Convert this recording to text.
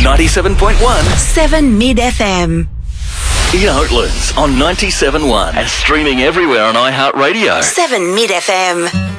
97.1 7 Mid FM. Ian Oatlands on 97.1 and streaming everywhere on iHeartRadio. 7 Mid FM.